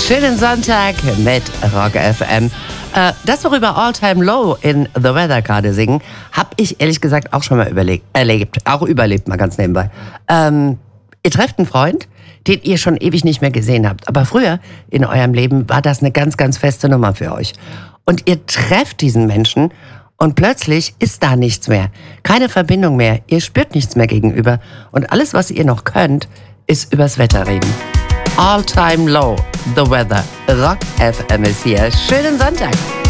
Schönen Sonntag mit Rock FM. Das, worüber All Time Low in The Weather gerade singen, habe ich ehrlich gesagt auch schon mal überlebt, mal ganz nebenbei. Ihr trefft einen Freund, den ihr schon ewig nicht mehr gesehen habt. Aber früher in eurem Leben war das eine ganz, ganz feste Nummer für euch. Und ihr trefft diesen Menschen und plötzlich ist da nichts mehr. Keine Verbindung mehr. Ihr spürt nichts mehr gegenüber. Und alles, was ihr noch könnt, ist übers Wetter reden. All Time Low, The Weather. Rock FM ist hier. Schönen Sonntag.